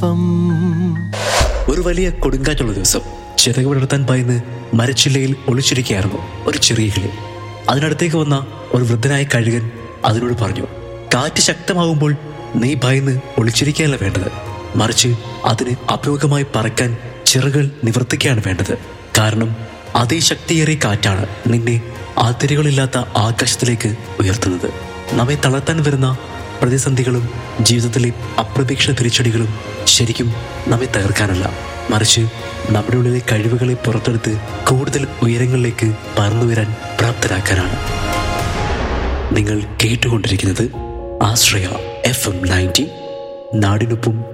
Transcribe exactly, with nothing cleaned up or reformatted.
ഒപ്പം. ഒരു വലിയ കൊടുങ്കാറ്റുള്ള ദിവസം ചിറക് വിടർത്താൻ പായുന്ന മരച്ചില്ലയിൽ ഒളിച്ചിരിക്കുകയായിരുന്നു ഒരു ചെറിയ കിളി. അതിനടുത്തേക്ക് വന്ന ഒരു വൃദ്ധനായ കഴുകൻ അതിനോട് പറഞ്ഞു, കാറ്റ് ശക്തമാകുമ്പോൾ നീ ഭയന്ന് ഒളിച്ചിരിക്കുകയല്ല വേണ്ടത്, മറിച്ച് അതിന് അഭിമുഖമായി പറക്കാൻ ചിറകുകൾ നിവർത്തിക്കുകയാണ് വേണ്ടത്. കാരണം അതേ ശക്തിയേറിയ കാറ്റാണ് നിന്നെ അതിരുകളില്ലാത്ത ആകാശത്തിലേക്ക് ഉയർത്തുന്നത്. നമ്മെ തളർത്താൻ വരുന്ന പ്രതിസന്ധികളും ജീവിതത്തിലെ അപ്രതീക്ഷിത തിരിച്ചടികളും ശരിക്കും നമ്മെ തകർക്കാനല്ല, മറിച്ച് നമ്മുടെ ഉള്ളിലെ കഴിവുകളെ പുറത്തെടുത്ത് കൂടുതൽ ഉയരങ്ങളിലേക്ക് പറന്നുയരാൻ പ്രാപ്തരാക്കാനാണ്. നിങ്ങൾ കേട്ടുകൊണ്ടിരിക്കുന്നത് ആശ്രയ എഫ് എം നയൻറ്റി, നാടിനൊപ്പം